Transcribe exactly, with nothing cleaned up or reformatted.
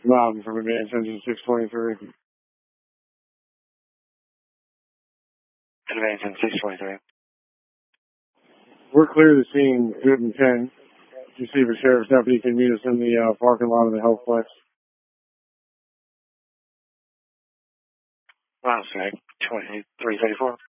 Mountain from Advanced Engine six twenty-three. Advanced Engine six twenty-three. We're clear to scene, good and ten. To see if a sheriff's deputy can meet us in the uh, parking lot of the Healthplex. Wow, sorry. twenty-three thirty-four.